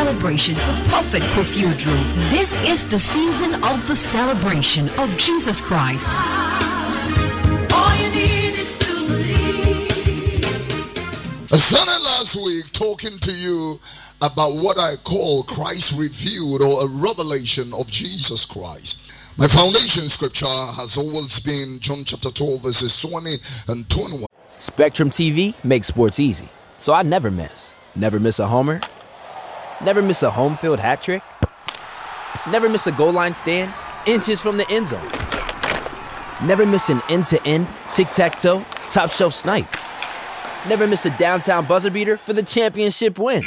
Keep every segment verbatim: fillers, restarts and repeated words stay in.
celebration with Prophet Kofi Oduro. This is the season of the celebration of Jesus Christ. All you need is to believe. I started last week talking to you about what I call Christ revealed, or a revelation of Jesus Christ. My foundation scripture has always been John chapter twelve verses twenty and twenty-one. Spectrum T V makes sports easy, so I never miss. Never miss a homer. Never miss a home field hat trick. Never miss a goal line stand, inches from the end zone. Never miss an end-to-end, tic-tac-toe, top-shelf snipe. Never miss a downtown buzzer beater for the championship win.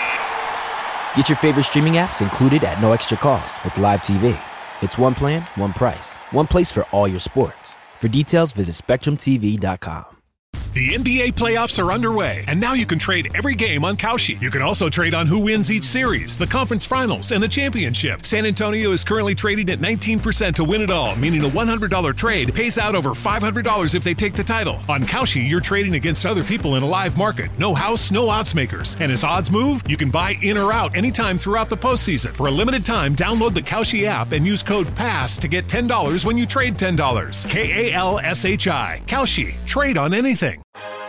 Get your favorite streaming apps included at no extra cost with Live T V. It's one plan, one price, one place for all your sports. For details, visit spectrum t v dot com. The N B A playoffs are underway, and now you can trade every game on Kalshi. You can also trade on who wins each series, the conference finals, and the championship. San Antonio is currently trading at nineteen percent to win it all, meaning a one hundred dollars trade pays out over five hundred dollars if they take the title. On Kalshi, you're trading against other people in a live market. No house, no odds makers. And as odds move, you can buy in or out anytime throughout the postseason. For a limited time, download the Kalshi app and use code PASS to get ten dollars when you trade ten dollars. K A L S H I. Kalshi. Trade on anything.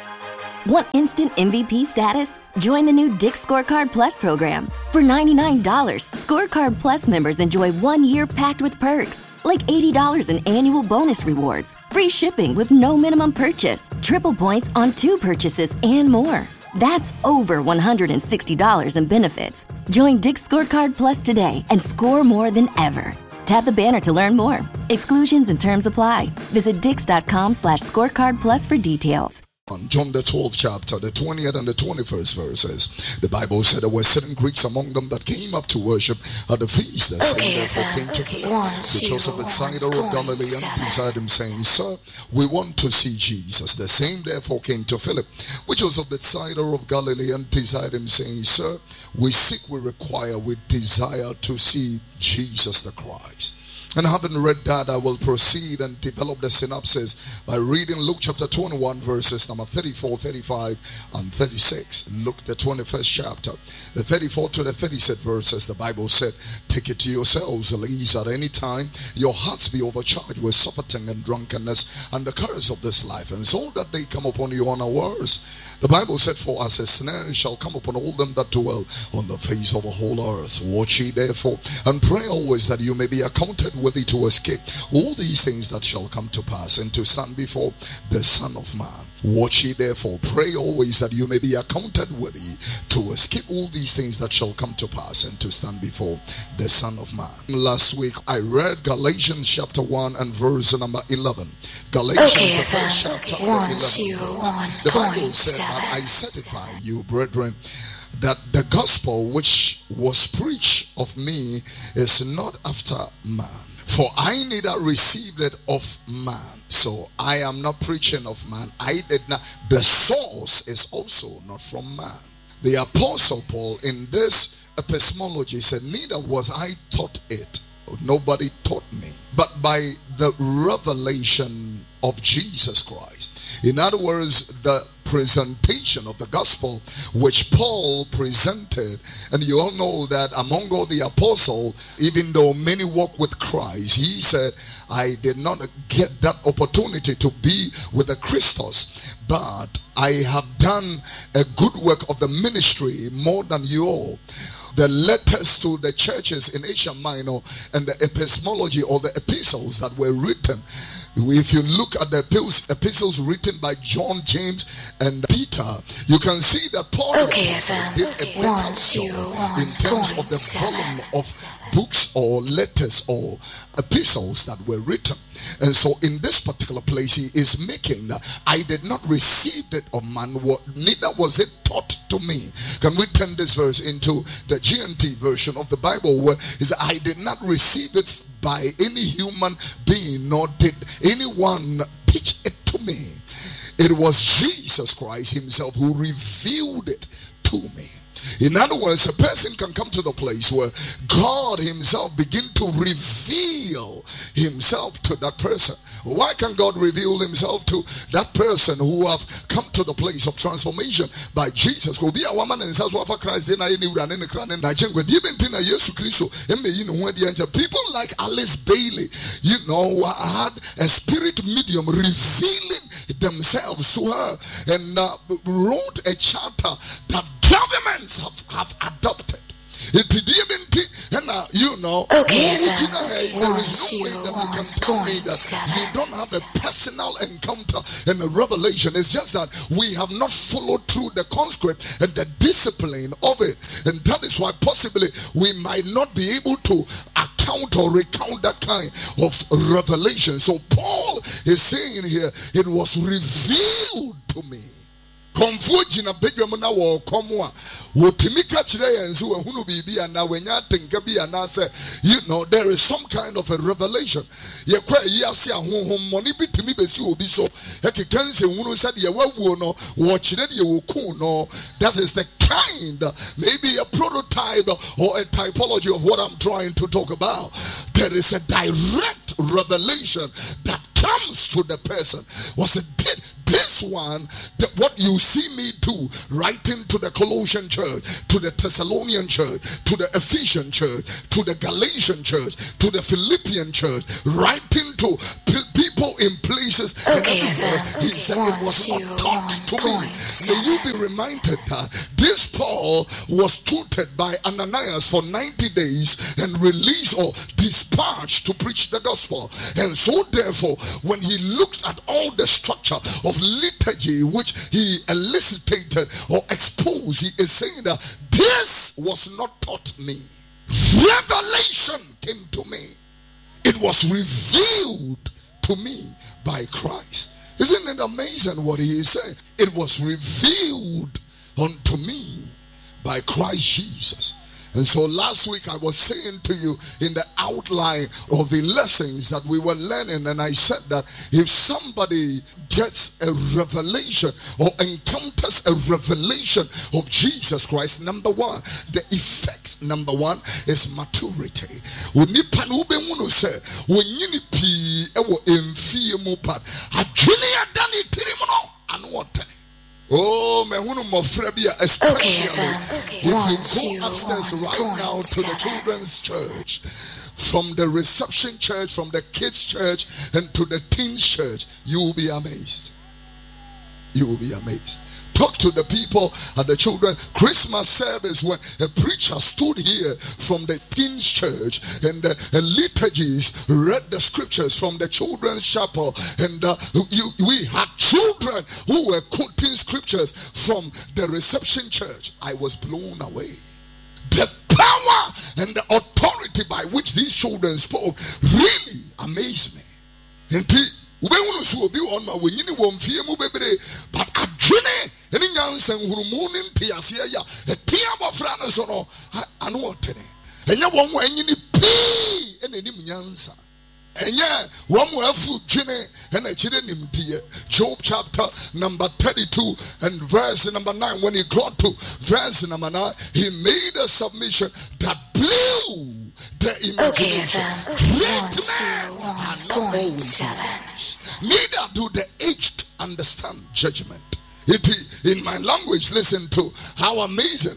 Want instant M V P status? Join the new Dick's Scorecard Plus program. For ninety-nine dollars, Scorecard Plus members enjoy one year packed with perks, like eighty dollars in annual bonus rewards, free shipping with no minimum purchase, triple points on two purchases, and more. That's over one hundred sixty dollars in benefits. Join Dick's Scorecard Plus today and score more than ever. Tap the banner to learn more. Exclusions and terms apply. Visit dix.com slash scorecard plus for details. John the twelfth chapter, the twentieth and the twenty-first verses. The Bible said there were certain Greeks among them that came up to worship at the feast. The same therefore came to Philip, the Joseph Bethsaida of Galilee, and desired him, saying, Sir, we want to see Jesus. The same therefore came to Philip, which was of Bethsaida of Galilee, and desired him, saying, Sir, we seek, we require, we desire to see Jesus the Christ. And having read that, I will proceed and develop the synopsis by reading Luke chapter twenty-one, verses number thirty-four, thirty-five, and thirty-six. Luke the twenty-first chapter, the thirty-four to the thirty-six verses. The Bible said, take it to yourselves, lest at any time your hearts be overcharged with surfeiting and drunkenness and the curse of this life, and so that they come upon you unawares. The Bible said, for as a snare shall come upon all them that dwell on the face of the whole earth. Watch ye therefore, and pray always that you may be accounted worthy to escape all these things that shall come to pass, and to stand before the Son of Man. Watch ye therefore, pray always that you may be accounted worthy to escape all these things that shall come to pass, and to stand before the Son of Man. Last week I read Galatians chapter one and verse number eleven. Galatians okay, the first chapter okay, one, two, one, the Bible said that I certify you, brethren, that the gospel which was preached of me is not after man. For I neither received it of man, so I am not preaching of man. I did not. The source is also not from man. The Apostle Paul in this epistemology said, neither was I taught it. Nobody taught me. But by the revelation of Jesus Christ. In other words, the presentation of the gospel which Paul presented. And you all know that among all the apostles, even though many walk with Christ, he said, I did not get that opportunity to be with the Christos, but I have done a good work of the ministry more than you all. The letters to the churches in Asia Minor and the epistemology or the epistles that were written, if you look at the epistles written by John, James, and Peter, you can see that Paul okay, did a better one, two, job in terms of the volume of books or letters or epistles that were written. And so in this particular place he is making that I did not receive it of man, neither was it taught to me. Can we turn this verse into the G N T version of the Bible, where is I did not receive it by any human being, nor did anyone teach it to me. It was Jesus Christ himself who revealed it to me. In other words, a person can come to the place where God himself begin to reveal himself to that person. Why can God reveal himself to that person who have come to the place of transformation by Jesus? Will be a woman and says, Christ, then I knew and I think with even Tina Yesu Christo, people like Alice Bailey, you know, had a spirit medium revealing themselves to her and uh, wrote a charter that governments have, have adopted. And uh, you know, okay, there is no way that you can tell me that you don't have a personal encounter and a revelation. It's just that we have not followed through the conscript and the discipline of it. And that is why possibly we might not be able to account or recount that kind of revelation. So Paul is saying here, it was revealed to me. Comfort na bedroom na wo komo a wotimi ka kire yen so ehunu bibi ana wenya tenka bi ana say, you know, there is some kind of a revelation. Ye kwa yi ase ahonhom money bitimi besi obi so e kekan se hunu said ye wawu no wo kire de wo ku no. That is the kind, maybe a prototype or a typology of what I'm trying to talk about. There is a direct revelation that comes to the person. Was it did this one, that what you see me do, writing to the Colossian church, to the Thessalonian church, to the Ephesian church, to the Galatian church, to the Philippian church, writing to people in places okay, and everywhere. okay, He said one, it was two, not taught one, to one, me. seven. May you be reminded that this Paul was tutored by Ananias for ninety days and released or dispatched to preach the gospel. And so therefore, when he looked at all the structure of liturgy which he elicited or exposed, he is saying that this was not taught me. Revelation came to me. It was revealed to me by Christ. Isn't it amazing what he is saying? It was revealed unto me by Christ Jesus. And so last week I was saying to you in the outline of the lessons that we were learning, and I said that if somebody gets a revelation or encounters a revelation of Jesus Christ, number one, the effect, number one, is maturity. Oh, especially okay, okay. if One, you two, go upstairs one, right one, now to seven. the children's church, from the reception church, from the kids church, and to the teens church, you will be amazed. You will be amazed. Talk to the people at the children Christmas service when a preacher stood here from the teens church and the, the liturgies read the scriptures from the children's chapel, and uh, you, we had children who were quoting scriptures from the reception church. I was blown away. The power and the authority by which these children spoke really amazed me. Indeed, but adwene eni nyansa nhurumu ni ntiaseya ya etia bofra no so no anu otene enya wonwo enyini pii enenim nyansa enya wonwo afu dwene ena kire nimdie. Job chapter number thirty-two and verse number nine, when he got to verse number nine, he made a submission that blew the imagination. Okay, Great men are not always wise, neither do the aged understand judgment. It is in my language. Listen to how amazing.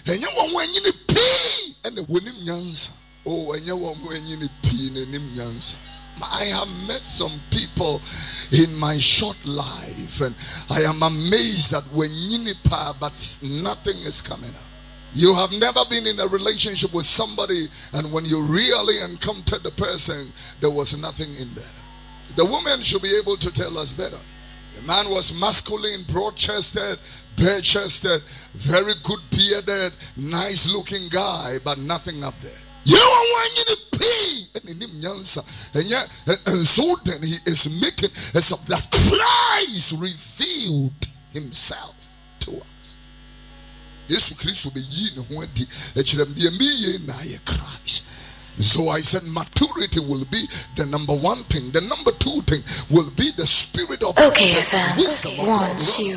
Oh, I have met some people in my short life, and I am amazed that when yinipa, but nothing is coming out. You have never been in a relationship with somebody, and when you really encountered the person, there was nothing in there. The woman should be able to tell us better. The man was masculine, broad-chested, bare-chested, very good bearded, nice-looking guy, but nothing up there. You are one in a pee, and yet, and so then he is making as of that Christ revealed himself to us. Yes, Christ will be yin when the Christ. So I said maturity will be the number one thing. The number two thing will be the spirit of okay, the wisdom of one, God. two.